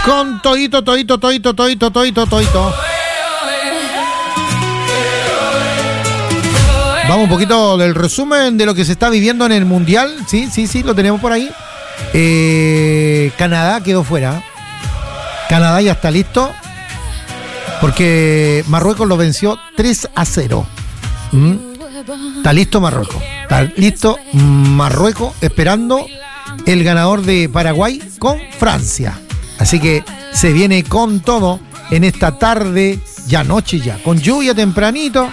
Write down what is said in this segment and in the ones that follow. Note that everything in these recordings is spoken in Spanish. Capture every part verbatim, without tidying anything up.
con todito, todito, todito, todito, todito, todito. Vamos un poquito del resumen de lo que se está viviendo en el Mundial. Sí, sí, sí, lo tenemos por ahí. Eh, Canadá quedó fuera. Canadá ya está listo, porque Marruecos lo venció tres a cero. ¿Mm? Está listo Marruecos. Está listo Marruecos esperando el ganador de Paraguay con Francia. Así que se viene con todo en esta tarde, ya noche ya, con lluvia tempranito.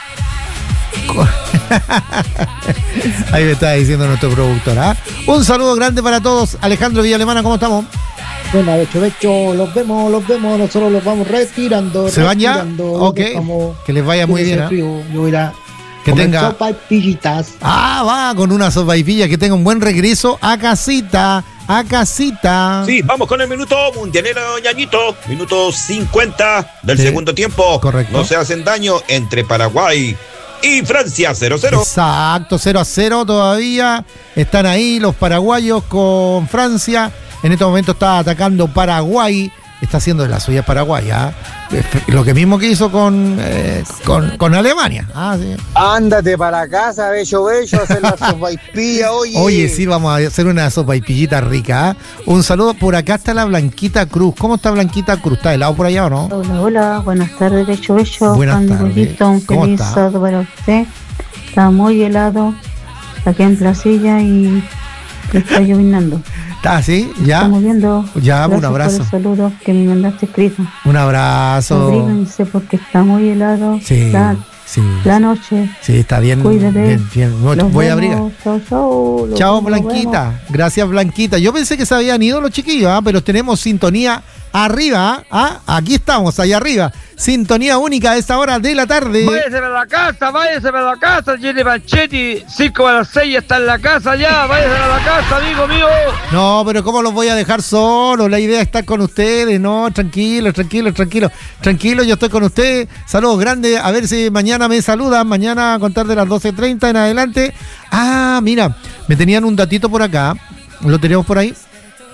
Ahí me está diciendo nuestro productor, ¿eh? Un saludo grande para todos. Alejandro Villalemana, ¿cómo estamos? Bueno, de hecho, de hecho, los vemos, los vemos, nosotros los vamos retirando. ¿Se van ya? Ok, vamos, que les vaya muy bien, ¿eh? Frío, yo voy a que tenga sopa y pillitas. Ah, va, con una sopa y pilla, que tenga un buen regreso a casita, a casita. Sí, vamos con el minuto mundialero, ñañito. Minuto cincuenta del sí, segundo tiempo. Correcto. No se hacen daño entre Paraguay y Francia, cero a cero. Exacto, cero a cero todavía. Están ahí los paraguayos con Francia. En este momento está atacando Paraguay. Está haciendo de la suya Paraguay, ¿ah? Lo que mismo que hizo con, eh, con, con Alemania. Ah, sí. Ándate para casa, bello, bello, hacer la sopaipilla, oye. Oye, sí, vamos a hacer una sopaipillita rica, ¿eh? Un saludo, por acá está la Blanquita Cruz. ¿Cómo está Blanquita Cruz? ¿Está helado por allá o no? Hola, hola, buenas tardes, bello, bello. Buenas Pan de tardes. pollito, un ¿Cómo feliz está? sábado para usted. Está muy helado aquí en Placilla y está llovinando. ¿Está así? ¿Ya? Estamos viendo. Ya, Gracias un abrazo. por el saludo que me mandaste escrito. Un abrazo. Abríguense porque está muy helado. Sí, la, sí. la noche. Sí, está bien. Cuídate. Bien, bien. Voy Los voy a vemos. abrir. Chao, chao. Los Chao, vemos, nos Blanquita. vemos. Gracias, Blanquita. Yo pensé que se habían ido los chiquillos, ¿ah? Pero tenemos sintonía arriba. ¿Ah? Aquí estamos, allá arriba. Sintonía única a esta hora de la tarde. Váyase a la casa, váyase a la casa, Jenny Panchetti, cinco a las seis está en la casa ya, váyase a la casa, amigo mío. No, pero ¿cómo los voy a dejar solos? La idea es estar con ustedes, no, tranquilos, tranquilos, tranquilos, tranquilos, yo estoy con ustedes. Saludos grandes, a ver si mañana me saludan, mañana a contar de las doce treinta en adelante. Ah, mira, me tenían un datito por acá, lo tenemos por ahí.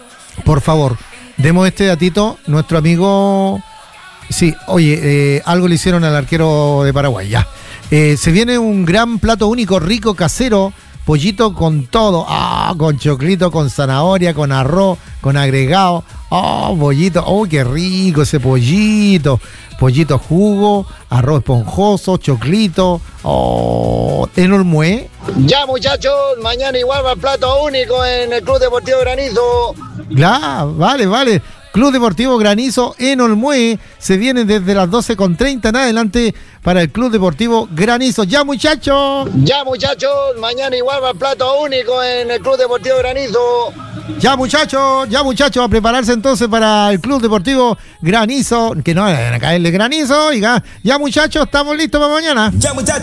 Por favor, demos este datito, nuestro amigo... Sí, oye, eh, algo le hicieron al arquero de Paraguay, ya. Eh, se viene un gran plato único, rico, casero, pollito con todo, ah, con choclito, con zanahoria, con arroz, con agregado, oh, pollito, oh, qué rico ese pollito, pollito jugo, arroz esponjoso, choclito, oh, en Olmué. Ya, muchachos, mañana igual va el plato único en el Club Deportivo Granizo. Ya, vale, vale. Club Deportivo Granizo en Olmué. Se viene desde las doce con treinta en adelante para el Club Deportivo Granizo. ¡Ya, muchachos! Ya, muchachos, mañana igual va el plato único en el Club Deportivo Granizo. Ya, muchachos, ya, muchachos, a prepararse entonces para el Club Deportivo Granizo. Que no vayan a caerle granizo. Y ya, ya, muchachos, estamos listos para mañana. Ya, muchachos.